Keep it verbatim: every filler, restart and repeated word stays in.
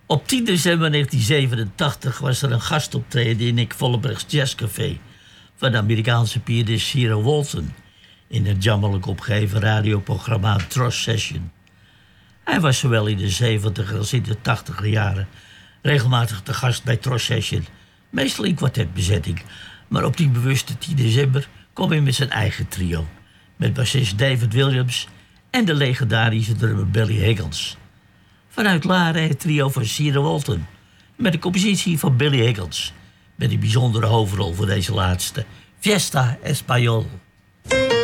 Op tien december negentien zevenentachtig was er een gastoptreden in Nick Vollenbergs Jazzcafé van de Amerikaanse pianist Cyril Walton in het jammerlijk opgeheven radioprogramma Tross Session. Hij was zowel in de zeventig als in de tachtiger jaren regelmatig te gast bij Tross Session, meestal in kwartetbezetting. Maar op die bewuste tien december kwam hij met zijn eigen trio, met bassist David Williams en de legendarische drummer Billy Higgins. Vanuit Laren het trio van Cyril Walton, met de compositie van Billy Higgins, met een bijzondere hoofdrol voor deze laatste, Fiesta Español.